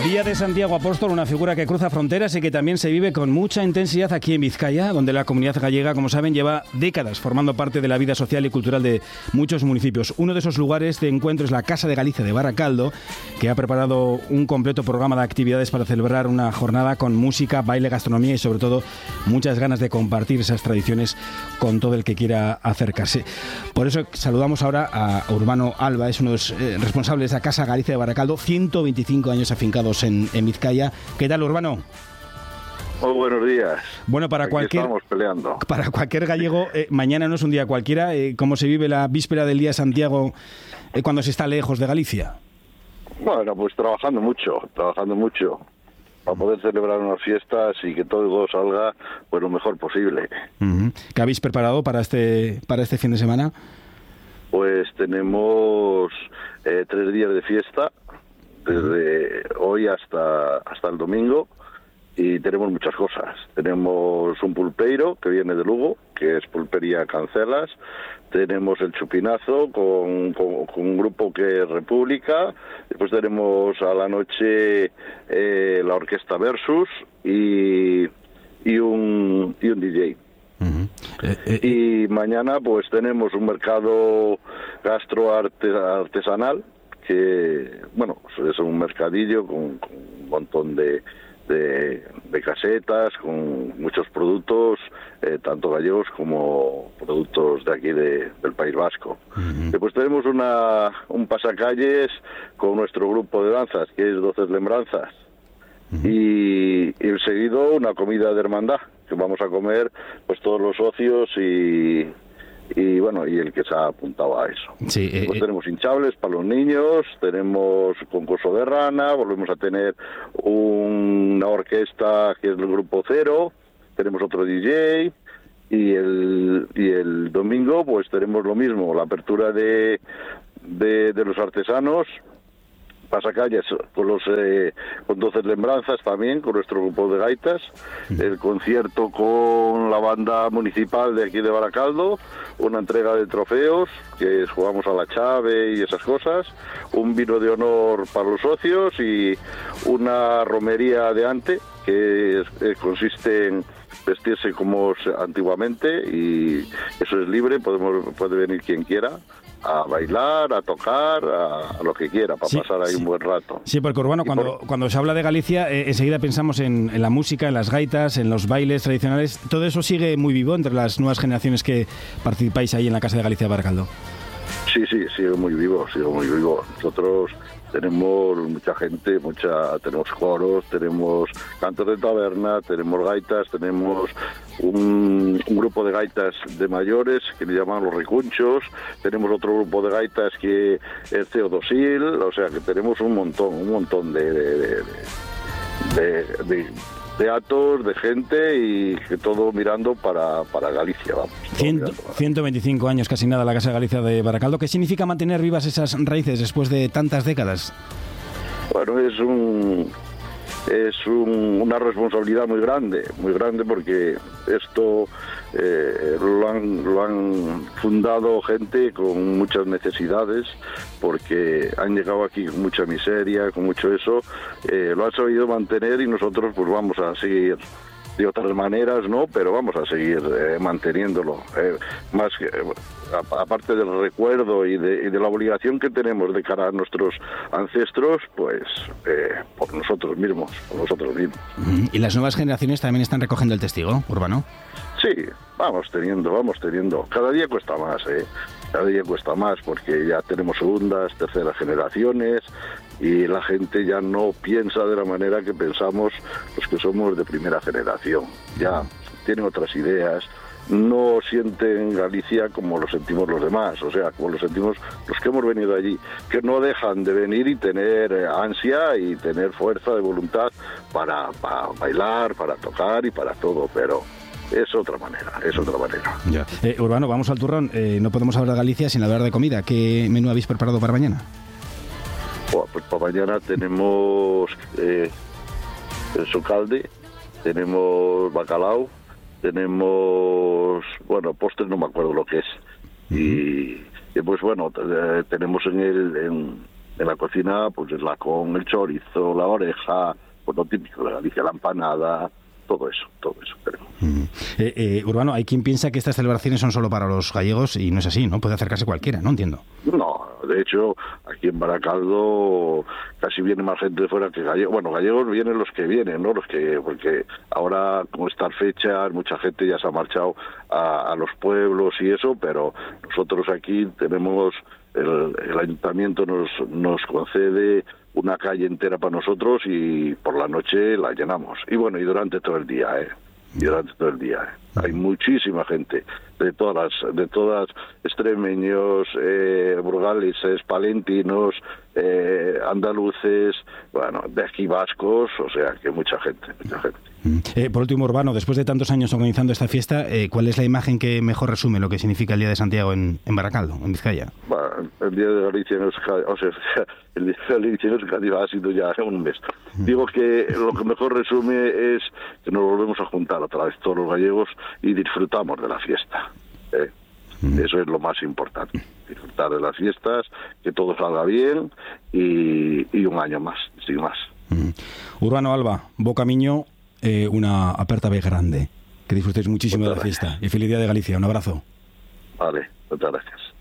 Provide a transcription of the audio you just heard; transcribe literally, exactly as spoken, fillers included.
Día de Santiago Apóstol, una figura que cruza fronteras y que también se vive con mucha intensidad aquí en Vizcaya, donde la comunidad gallega, como saben, lleva décadas formando parte de la vida social y cultural de muchos municipios. Uno de esos lugares de encuentro es la Casa de Galicia de Baracaldo, que ha preparado un completo programa de actividades para celebrar una jornada con música, baile, gastronomía y, sobre todo, muchas ganas de compartir esas tradiciones con todo el que quiera acercarse. Por eso saludamos ahora a Urbano Alba, es uno de los eh, responsables de la Casa Galicia de Baracaldo, ciento veinticinco años afincados En, en Vizcaya. ¿Qué tal, Urbano? Muy buenos días. Bueno, para Aquí cualquier estamos peleando. Para cualquier gallego, eh, mañana no es un día cualquiera. Eh, ¿Cómo se vive la víspera del Día de Santiago eh, cuando se está lejos de Galicia? Bueno, pues trabajando mucho, trabajando mucho para poder celebrar unas fiestas y que todo salga pues lo mejor posible. Uh-huh. ¿Qué habéis preparado para este para este fin de semana? Pues tenemos eh, tres días de fiesta, desde hoy hasta hasta el domingo, y tenemos muchas cosas. Tenemos un pulpeiro que viene de Lugo, que es Pulpería Cancelas. Tenemos el chupinazo con, con, con un grupo que es República. Después tenemos a la noche eh, la Orquesta Versus y, y, un, y un D J. Uh-huh. eh, eh, y mañana pues tenemos un mercado gastroartesanal, que, bueno, es un mercadillo con, con un montón de, de, de casetas, con muchos productos, eh, tanto gallegos como productos de aquí de, del País Vasco. Uh-huh. Después tenemos una, un pasacalles con nuestro grupo de danzas, que es Doces Lembranzas, uh-huh. y, y seguido una comida de hermandad, que vamos a comer pues todos los socios y... y bueno, y el que se ha apuntado a eso. Sí, eh, pues tenemos hinchables para los niños, tenemos concurso de rana, volvemos a tener una orquesta que es el Grupo Cero, tenemos otro D J, y el y el domingo pues tenemos lo mismo, la apertura de de, de los artesanos, pasacalles con los eh, con Doces Lembranzas también, con nuestro grupo de gaitas, el concierto con la banda municipal de aquí de Baracaldo, una entrega de trofeos, que jugamos a la chave y esas cosas, un vino de honor para los socios y una romería de ante, que es, eh, consiste en vestirse como antiguamente, y eso es libre, podemos puede venir quien quiera a bailar, a tocar, a, a lo que quiera, para sí, pasar ahí sí. un buen rato. Sí, porque Urbano, cuando, por... cuando se habla de Galicia, eh, enseguida pensamos en, en la música, en las gaitas, en los bailes tradicionales. Todo eso sigue muy vivo entre las nuevas generaciones que participáis ahí en la Casa de Galicia de Baracaldo. Sí, sí, sigue muy vivo, sigue muy vivo. Nosotros tenemos mucha gente, mucha tenemos coros, tenemos cantos de taberna, tenemos gaitas, tenemos un, un grupo de gaitas de mayores que le llaman los recunchos, tenemos otro grupo de gaitas que es Teodosil, o sea que tenemos un montón, un montón de, de, de, de, de teatros, de gente, y que todo mirando para, para Galicia, vamos. ciento veinticinco años, casi nada, la Casa de Galicia de Baracaldo. ¿Qué significa mantener vivas esas raíces después de tantas décadas? Bueno, es un es un, una responsabilidad muy grande, muy grande, porque esto eh, lo han lo han fundado gente con muchas necesidades, porque han llegado aquí con mucha miseria, con mucho eso, eh, lo han sabido mantener, y nosotros pues vamos a seguir de otras maneras, ¿no? Pero vamos a seguir eh, manteniéndolo. Eh, más que, eh, aparte del recuerdo y de, y de la obligación que tenemos de cara a nuestros ancestros, pues eh, por nosotros mismos, por nosotros mismos. ¿Y las nuevas generaciones también están recogiendo el testigo, Urbano? Sí, vamos teniendo, vamos teniendo. Cada día cuesta más, ¿eh? Cada día cuesta más, porque ya tenemos segundas, terceras generaciones, y la gente ya no piensa de la manera que pensamos los que somos de primera generación. Ya tienen otras ideas, no sienten Galicia como lo sentimos los demás, o sea, como lo sentimos los que hemos venido allí, que no dejan de venir y tener ansia y tener fuerza de voluntad para, para bailar, para tocar y para todo, pero es otra manera, es otra manera. Ya. Eh, Urbano, vamos al turrón. Eh, no podemos hablar de Galicia sin hablar de comida. ¿Qué menú habéis preparado para mañana? Bueno, pues para mañana tenemos eh, el socalde, tenemos bacalao, tenemos, bueno, postre no me acuerdo lo que es. Uh-huh. Y, y pues bueno, t- tenemos en el en, En la cocina, pues es la con el chorizo, la oreja, pues lo típico de Galicia, la empanada, todo eso, todo eso. Pero... Mm. Eh, eh, Urbano, hay quien piensa que estas celebraciones son solo para los gallegos y no es así, ¿no? Puede acercarse cualquiera, no entiendo. No, de hecho, aquí en Baracaldo casi viene más gente de fuera que gallegos. Bueno, gallegos vienen los que vienen, ¿no? Los que, porque ahora, con estas fechas, mucha gente ya se ha marchado a, a los pueblos y eso, pero nosotros aquí tenemos, el, el ayuntamiento nos, nos concede una calle entera para nosotros y por la noche la llenamos. Y bueno, y durante todo el día, ¿eh? Y durante todo el día. ¿eh? Hay muchísima gente de todas, de todas, extremeños, eh, burgaleses, palentinos, eh, andaluces, bueno, de aquí vascos, o sea, que mucha gente, mucha gente. Eh, por último, Urbano, después de tantos años organizando esta fiesta, eh, ¿cuál es la imagen que mejor resume lo que significa el Día de Santiago en, en Baracaldo, en Vizcaya? Bueno, el Día de Galicia en Euskadi, o sea, el Día de Galicia en Euskadi ha sido ya un mes. Digo que lo que mejor resume es que nos volvemos a juntar otra vez todos los gallegos y disfrutamos de la fiesta. ¿eh? Eso es lo más importante, disfrutar de las fiestas, que todo salga bien y, y un año más, sin más. Urbano Alba, Bo Camiño, eh, una aperta vez grande. Que disfrutéis muchísimo de la fiesta y feliz Día de Galicia. Un abrazo. Vale, muchas gracias.